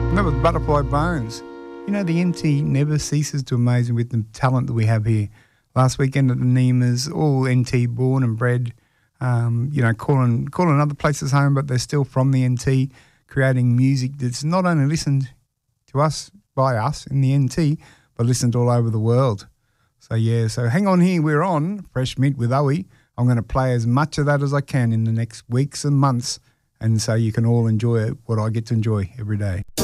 And that was Butterfly Bones. You know, the NT never ceases to amaze me with the talent that we have here. Last weekend at the Nemas, all NT born and bred, calling other places home, but they're still from the NT, creating music that's not only listened to us by us in the NT, but listened all over the world. So hang on here. We're on Fresh Mint with Owie. I'm going to play as much of that as I can in the next weeks and months, and so you can all enjoy what I get to enjoy every day.